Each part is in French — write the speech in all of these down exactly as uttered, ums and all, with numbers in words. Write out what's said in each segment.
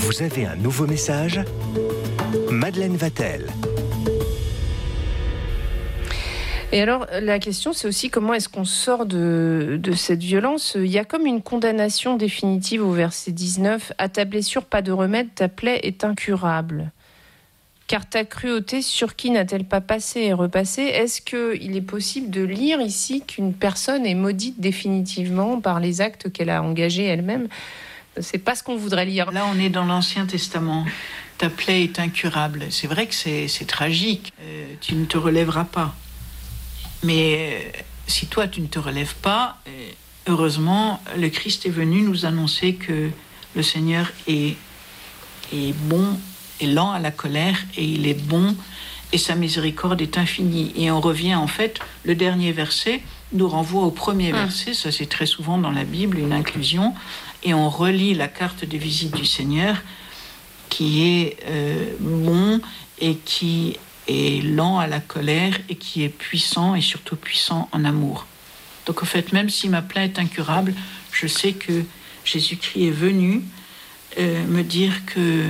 Vous avez un nouveau message ? Madeleine Vatel. Et alors, la question, c'est aussi comment est-ce qu'on sort de, de cette violence ? Il y a comme une condamnation définitive au verset dix-neuf. « À ta blessure, pas de remède, ta plaie est incurable. Car ta cruauté, sur qui n'a-t-elle pas passé et repassé ?» Est-ce qu'il est possible de lire ici qu'une personne est maudite définitivement par les actes qu'elle a engagés elle-même ? C'est pas ce qu'on voudrait lire. Là, on est dans l'Ancien Testament. Ta plaie est incurable. C'est vrai que c'est, c'est tragique. Euh, tu ne te relèveras pas. Mais euh, si toi, tu ne te relèves pas, euh, heureusement, le Christ est venu nous annoncer que le Seigneur est, est bon, est lent à la colère, et il est bon, et sa miséricorde est infinie. Et on revient, en fait, le dernier verset nous renvoie au premier verset. Ça, c'est très souvent dans la Bible, une inclusion. Et on relit la carte des visites du Seigneur, qui est euh, bon et qui est lent à la colère et qui est puissant et surtout puissant en amour. Donc en fait, même si ma plaie est incurable, je sais que Jésus-Christ est venu euh, me dire que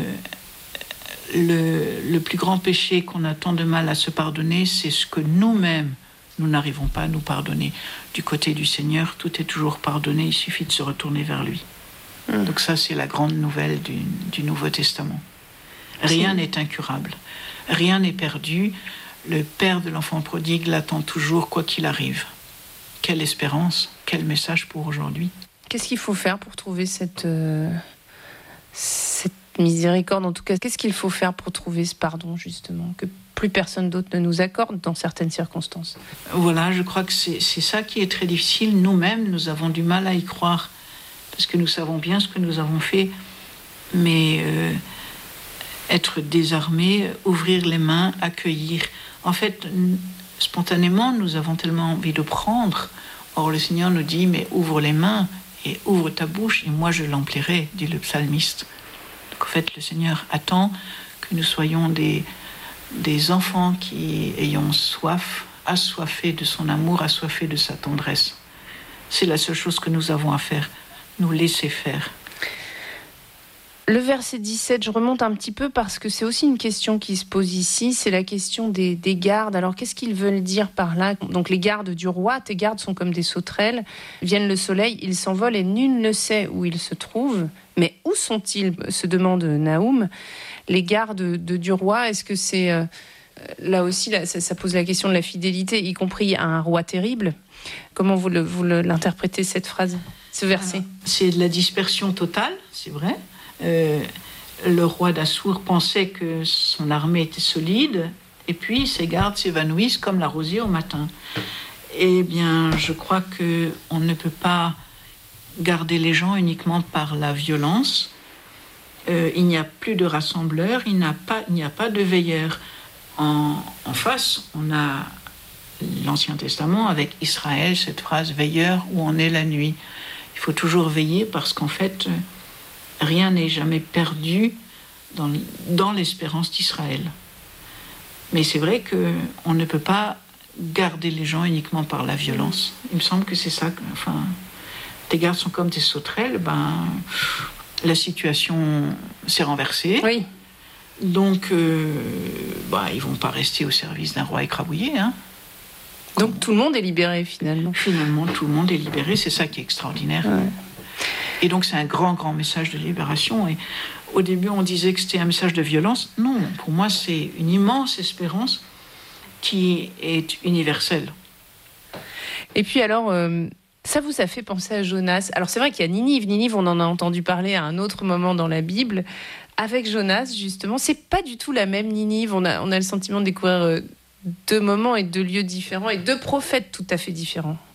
le, le plus grand péché qu'on a tant de mal à se pardonner, c'est ce que nous-mêmes, nous n'arrivons pas à nous pardonner. Du côté du Seigneur, tout est toujours pardonné, il suffit de se retourner vers lui. Mmh. Donc ça, c'est la grande nouvelle du, du Nouveau Testament. Rien n'est incurable. Rien n'est perdu. Le père de l'enfant prodigue l'attend toujours, quoi qu'il arrive. Quelle espérance, quel message pour aujourd'hui. Qu'est-ce qu'il faut faire pour trouver cette, euh, cette miséricorde, en tout cas ? Qu'est-ce qu'il faut faire pour trouver ce pardon, justement, que plus personne d'autre ne nous accorde dans certaines circonstances ? Voilà, je crois que c'est, c'est ça qui est très difficile. Nous-mêmes, nous avons du mal à y croire, parce que nous savons bien ce que nous avons fait, mais... Euh, être désarmé, ouvrir les mains, accueillir. En fait, spontanément, nous avons tellement envie de prendre. Or, le Seigneur nous dit, mais ouvre les mains et ouvre ta bouche, et moi je l'emplirai, dit le psalmiste. Donc, en fait, le Seigneur attend que nous soyons des, des enfants qui ayons soif, assoiffés de son amour, assoiffés de sa tendresse. C'est la seule chose que nous avons à faire, nous laisser faire. Le verset dix-sept, je remonte un petit peu parce que c'est aussi une question qui se pose ici, c'est la question des, des gardes. Alors qu'est-ce qu'ils veulent dire par là ? Donc les gardes du roi, tes gardes sont comme des sauterelles, viennent le soleil, ils s'envolent et nul ne sait où ils se trouvent. Mais où sont-ils ? Se demande Naoum. Les gardes de, du roi, est-ce que c'est... Euh, là aussi, là, ça, ça pose la question de la fidélité, y compris à un roi terrible. Comment vous, le, vous le, l'interprétez, cette phrase, ce verset ? Alors, c'est de la dispersion totale, c'est vrai. Euh, le roi d'Assour pensait que son armée était solide, et puis ses gardes s'évanouissent comme la rosée au matin. Eh bien, je crois qu'on ne peut pas garder les gens uniquement par la violence. Euh, il n'y a plus de rassembleurs, il n'y a pas, il n'y a pas de veilleurs. En, en face, on a l'Ancien Testament avec Israël, cette phrase « veilleur où on est la nuit ». Il faut toujours veiller parce qu'en fait... rien n'est jamais perdu dans, dans l'espérance d'Israël. Mais c'est vrai qu'on ne peut pas garder les gens uniquement par la violence. Il me semble que c'est ça. Que, enfin, tes gardes sont comme des sauterelles, ben, la situation s'est renversée. Oui. Donc, euh, ben, ils ne vont pas rester au service d'un roi écrabouillé. Hein. Donc tout le monde est libéré finalement. Finalement, tout le monde est libéré. C'est ça qui est extraordinaire. Ouais. Et donc c'est un grand, grand message de libération. Et au début, on disait que c'était un message de violence. Non, pour moi, c'est une immense espérance qui est universelle. Et puis alors, euh, ça vous a fait penser à Jonas. Alors c'est vrai qu'il y a Ninive. Ninive, on en a entendu parler à un autre moment dans la Bible. Avec Jonas, justement, c'est pas du tout la même Ninive. On a, on a le sentiment de découvrir euh, deux moments et deux lieux différents et deux prophètes tout à fait différents.